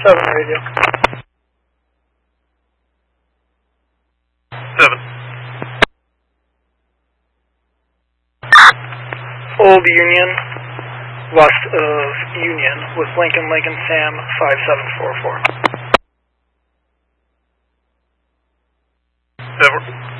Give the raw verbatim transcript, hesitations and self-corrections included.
Seven radio. Seven. Old Union, west of Union, with Lincoln, Lincoln, Sam, five seven four four. Seven.